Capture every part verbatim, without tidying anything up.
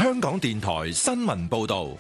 香港電台新聞報道。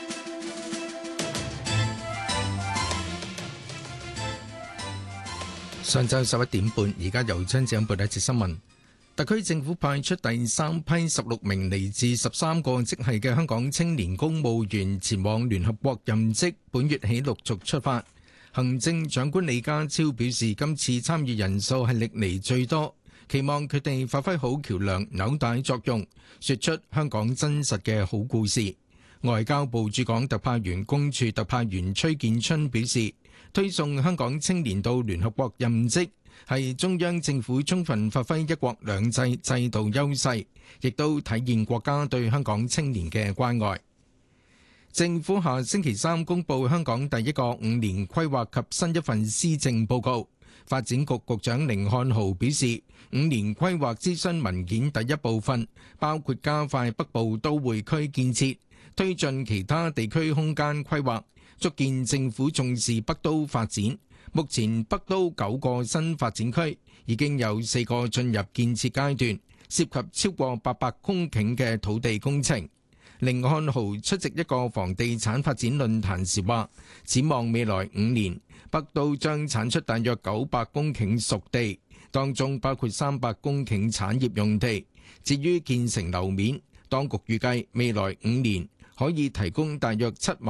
上晝十一點半，而家由張子報道一節新聞。特區政府派出第三批十六名嚟自十三個職系嘅香港青年公務員前往聯合國任職，本月起陸續出發。行政長官李家超表示，今次參與人數係歷嚟最多，期望佢哋發揮好橋梁紐帶作用，說出香港真實嘅好故事。外交部駐港特派員公署特派員崔建春表示，推送香港青年到聯合國任職係中央政府充分發揮一國兩制制度優勢，亦都體現國家對香港青年嘅關愛。政府下星期三公布香港第一個五年規劃及新一份施政報告。發展局局長甯漢豪表示，五年規劃諮詢文件第一部分包括加快北部都會區建設，推進其他地區空間規劃，足見政府重視北都發展。目前北都九個新發展區已經有四個進入建設階段，涉及超過八百公頃嘅土地工程。甯漢豪出席一個房地產發展論壇時話，展望未來五年，北都將產出大約九百公頃熟地，當中包括三百公頃產業用地。至於建成樓面，當局預計未來五年可以提供大約七萬